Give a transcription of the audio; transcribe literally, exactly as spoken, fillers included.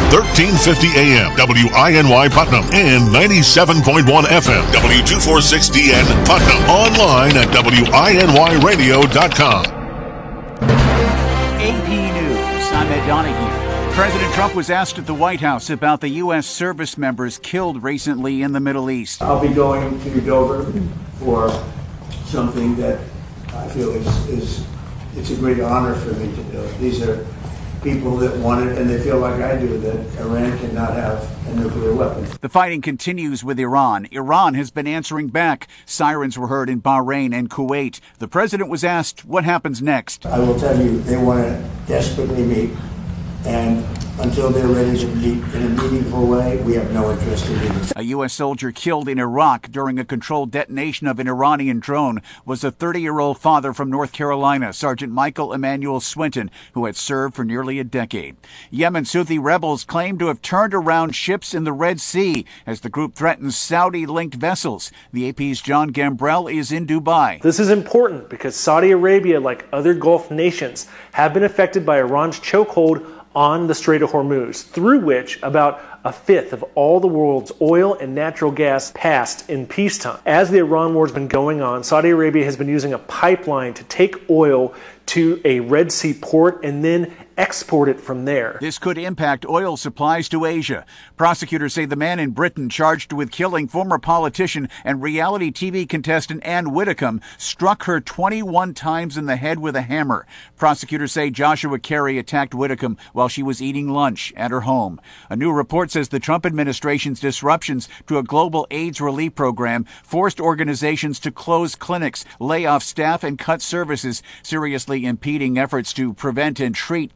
thirteen fifty A M, W I N Y Putnam, and ninety-seven point one F M, W two forty-six D N Putnam. Online at W I N Y radio dot com. A P News, I'm Ed Donahue. President Trump was asked at the White House about the U S service members killed recently in the Middle East. I'll be going to Dover for something that I feel is, is it's a great honor for me to do. These are people that want it, and they feel like I do, that Iran cannot have a nuclear weapon. The fighting continues with Iran. Iran has been answering back. Sirens were heard in Bahrain and Kuwait. The president was asked what happens next. I will tell you, they want to desperately meet, and until they're ready to meet in a meaningful way, we have no interest in meeting. A U S soldier killed in Iraq during a controlled detonation of an Iranian drone was a thirty-year-old father from North Carolina, Sergeant Michael Emmanuel Swinton, who had served for nearly a decade. Yemen's Houthi rebels claim to have turned around ships in the Red Sea as the group threatens Saudi-linked vessels. The A P's John Gambrell is in Dubai. This is important because Saudi Arabia, like other Gulf nations, have been affected by Iran's chokehold on the Strait of Hormuz, through which about a fifth of all the world's oil and natural gas passed in peacetime. As the Iran war has been going on, Saudi Arabia has been using a pipeline to take oil to a Red Sea port and then export it from there. This could impact oil supplies to Asia. Prosecutors say the man in Britain charged with killing former politician and reality T V contestant Ann Widdecombe struck her twenty-one times in the head with a hammer. Prosecutors say Joshua Carey attacked Widdecombe while she was eating lunch at her home. A new report says the Trump administration's disruptions to a global AIDS relief program forced organizations to close clinics, lay off staff, and cut services, seriously impeding efforts to prevent and treat